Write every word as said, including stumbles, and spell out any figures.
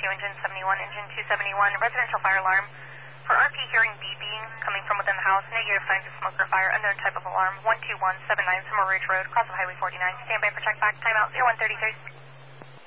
two, engine seventy-one, engine two seventy-one, residential fire alarm. For R P, hearing beeping coming from within the house, negative signs of smoke or fire, unknown type of alarm, one two one seven nine Summer Ridge Road, cross of Highway forty-nine. Stand by for check back, timeout zero one thirty-three.